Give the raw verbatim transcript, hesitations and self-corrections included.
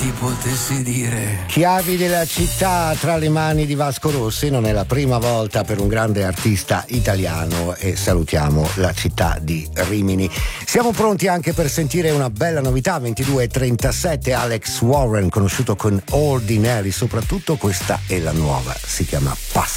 ti potessi dire. Chiavi della città tra le mani di Vasco Rossi, non è la prima volta per un grande artista italiano, e salutiamo la città di Rimini. Siamo pronti anche per sentire una bella novità. Ventidue e trentasette, Alex Warren, conosciuto con Ordinary, soprattutto questa è la nuova, si chiama Pass.